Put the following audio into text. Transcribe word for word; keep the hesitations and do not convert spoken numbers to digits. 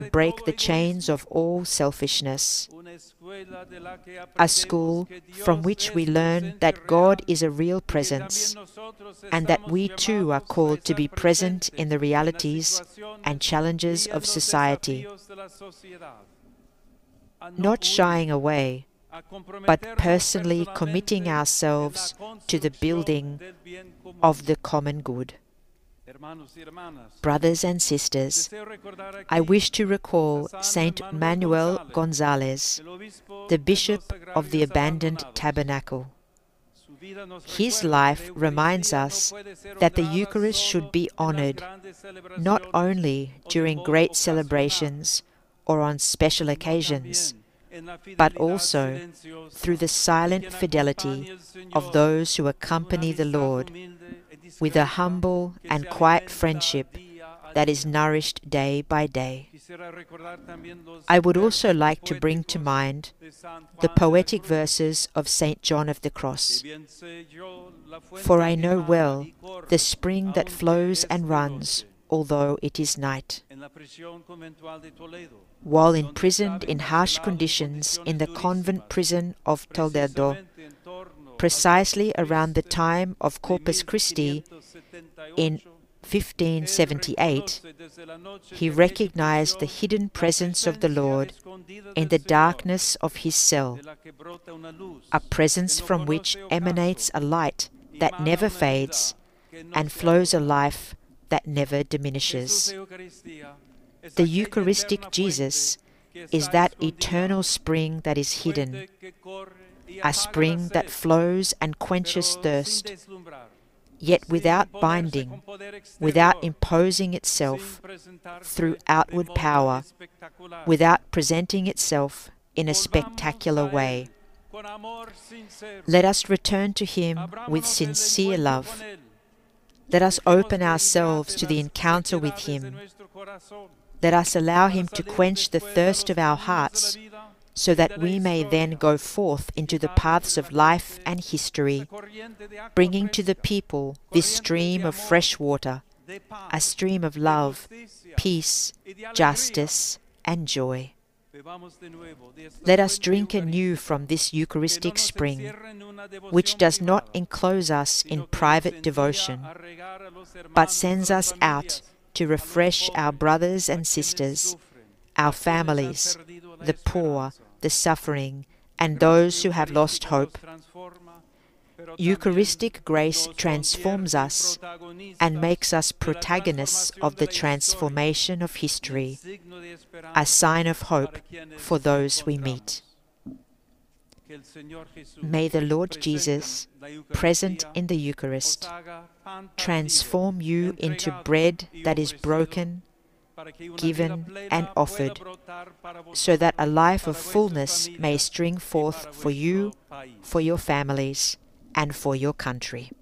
break the chains of all selfishness. A school from which we learn that God is a real presence, and that we too are called to be present in the realities and challenges of society, not shying away, but personally committing ourselves to the building of the common good. Brothers and sisters, I wish to recall Saint Manuel González, the Bishop of the Abandoned Tabernacle. His life reminds us that the Eucharist should be honored not only during great celebrations or on special occasions, but also through the silent fidelity of those who accompany the Lord with a humble and quiet friendship that is nourished day by day. I would also like to bring to mind the poetic verses of Saint John of the Cross. For I know well the spring that flows and runs, although it is night. While imprisoned in harsh conditions in the convent prison of Toledo, precisely around the time of Corpus Christi in fifteen seventy-eight, he recognized the hidden presence of the Lord in the darkness of his cell, a presence from which emanates a light that never fades and flows a life that never diminishes. The Eucharistic Jesus is that eternal spring that is hidden, a spring that flows and quenches thirst, yet without binding, without imposing itself through outward power, without presenting itself in a spectacular way. Let us return to Him with sincere love. Let us open ourselves to the encounter with Him. Let us allow Him to quench the thirst of our hearts, so that we may then go forth into the paths of life and history, bringing to the people this stream of fresh water, a stream of love, peace, justice, and joy. Let us drink anew from this Eucharistic spring, which does not enclose us in private devotion, but sends us out to refresh our brothers and sisters, our families, the poor, the suffering, and those who have lost hope. Eucharistic grace transforms us and makes us protagonists of the transformation of history, a sign of hope for those we meet. May the Lord Jesus, present in the Eucharist, transform you into bread that is broken, given and offered, so that a life of fullness may spring forth for you, for your families, and for your country.